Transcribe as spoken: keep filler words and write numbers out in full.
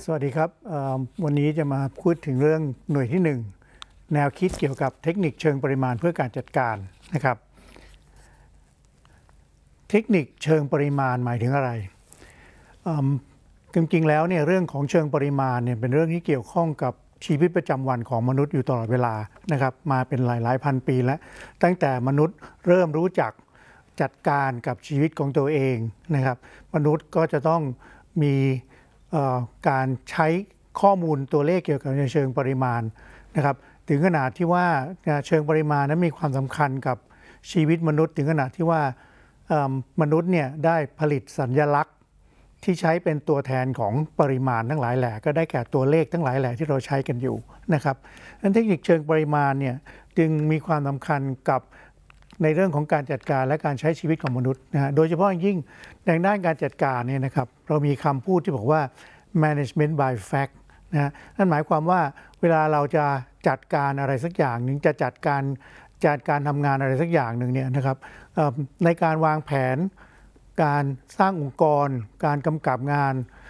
สวัสดีครับวันนี้จะมาพูดถึงเรื่องหน่วยที่หนึ่งแนวคิดเกี่ยวกับเทคนิคเชิงปริมาณเพื่อการจัดการนะครับเทคนิคเชิงปริมาณหมายถึงอะไรจริงๆแล้วเนี่ยเรื่องของเชิงปริมาณเนี่ยเป็นเรื่องที่เกี่ยวข้องกับชีวิตประจำวันของมนุษย์อยู่ตลอดเวลานะครับมาเป็นหลายๆพันปีแล้วตั้งแต่มนุษย์เริ่มรู้จักจัดการกับชีวิตของตัวเองนะครับมนุษย์ก็จะต้องมีการใช้ข้อมูลตัวเลขเกี่ยวกับในเชิงปริมาณนะครับถึงขนาดที่ว่าเชิงปริมาณนั้นมีความสำคัญกับชีวิตมนุษย์ถึงขนาดที่ว่ามนุษย์เนี่ยได้ผลิตสัญลักษณ์ที่ใช้เป็นตัวแทนของปริมาณทั้งหลายแหล่ก็ได้แก่ตัวเลขทั้งหลายแหล่ที่เราใช้กันอยู่นะครับนั้นเทคนิคเชิงปริมาณเนี่ยจึงมีความสำคัญกับในเรื่องของการจัดการและการใช้ชีวิตของมนุษย์นะฮะโดยเฉพาะยิ่งในด้านการจัดการเนี่ยนะครับเรามีคำพูดที่บอกว่า management by fact นะนั่นหมายความว่าเวลาเราจะจัดการอะไรสักอย่างหนึ่งจะจัดการจัดการทำงานอะไรสักอย่างหนึ่งเนี่ยนะครับในการวางแผนการสร้างองค์กรการกำกับงาน